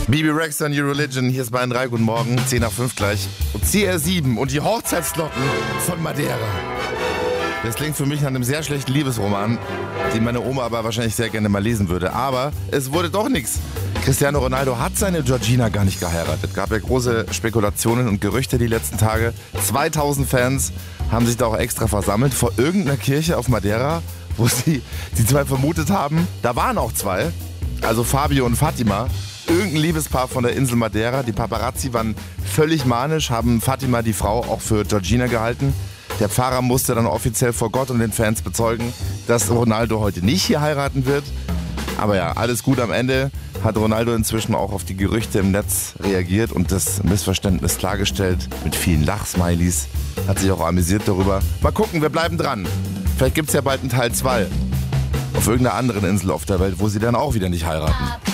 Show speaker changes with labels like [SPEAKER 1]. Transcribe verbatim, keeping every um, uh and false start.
[SPEAKER 1] Bibi Rexa und Your Religion, hier ist Bayern drei, guten Morgen, zehn nach fünf gleich. Und C R sieben und die Hochzeitsglocken von Madeira. Das klingt für mich nach einem sehr schlechten Liebesroman, den meine Oma aber wahrscheinlich sehr gerne mal lesen würde. Aber es wurde doch nichts. Cristiano Ronaldo hat seine Georgina gar nicht geheiratet. Gab ja große Spekulationen und Gerüchte die letzten Tage. zweitausend Fans haben sich da auch extra versammelt vor irgendeiner Kirche auf Madeira, wo sie die zwei vermutet haben. Da waren auch zwei, also Fabio und Fatima. Irgendein Liebespaar von der Insel Madeira. Die Paparazzi waren völlig manisch, haben Fatima, die Frau, auch für Georgina gehalten. Der Pfarrer musste dann offiziell vor Gott und den Fans bezeugen, dass Ronaldo heute nicht hier heiraten wird. Aber ja, alles gut am Ende. Hat Ronaldo inzwischen auch auf die Gerüchte im Netz reagiert und das Missverständnis klargestellt mit vielen Lachsmileys. Hat sich auch amüsiert darüber. Mal gucken, wir bleiben dran. Vielleicht gibt es ja bald einen Teil zwei. Auf irgendeiner anderen Insel auf der Welt, wo sie dann auch wieder nicht heiraten.